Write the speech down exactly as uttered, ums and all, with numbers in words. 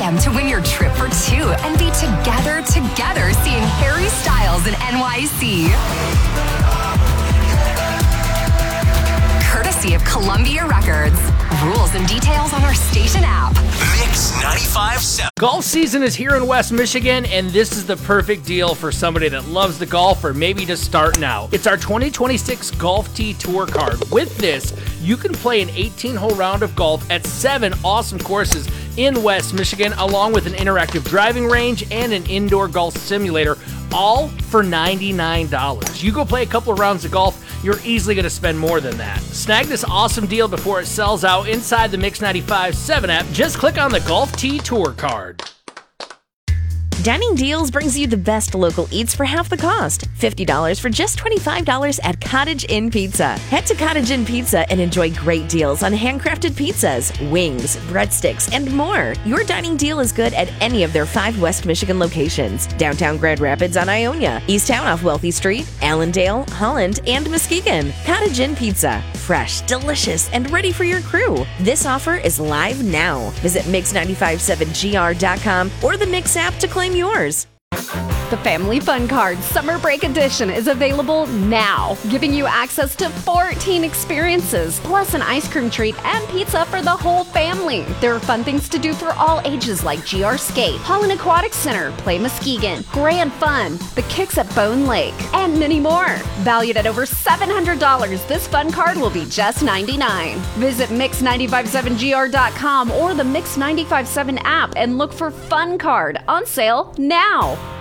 p.m. to win your trip for two and be together, together seeing Harry Styles in N Y C. Courtesy of Columbia Records. Rules and details on our station app. Mix ninety-five point seven. Golf season is here in West Michigan, and this is the perfect deal for somebody that loves the golf or maybe just starting out. It's our twenty twenty-six Golf Tee Tour Card. With this, you can play an eighteen-hole round of golf at seven awesome courses in West Michigan, along with an interactive driving range and an indoor golf simulator, all for ninety-nine dollars. You go play a couple of rounds of golf, you're easily going to spend more than that. Snag this awesome deal before it sells out inside the Mix ninety-five point seven app. Just click on the Golf Tee Tour Card. Dining Deals brings you the best local eats for half the cost. fifty dollars for just twenty-five dollars at Cottage Inn Pizza. Head to Cottage Inn Pizza and enjoy great deals on handcrafted pizzas, wings, breadsticks, and more. Your dining deal is good at any of their five West Michigan locations. Downtown Grand Rapids on Ionia, Easttown off Wealthy Street, Allendale, Holland, and Muskegon. Cottage Inn Pizza. Fresh, delicious, and ready for your crew. This offer is live now. Visit mix nine five seven G R dot com or the Mix app to claim yours. The Family Fun Card Summer Break Edition is available now, giving you access to fourteen experiences, plus an ice cream treat and pizza for the whole family. There are fun things to do for all ages like G R Skate, Holland Aquatic Center, Play Muskegon, Grand Fun, the Kicks at Bone Lake, and many more. Valued at over seven hundred dollars, this fun card will be just ninety-nine dollars. Visit mix nine five seven G R dot com or the Mix nine five seven app and look for Fun Card on sale now.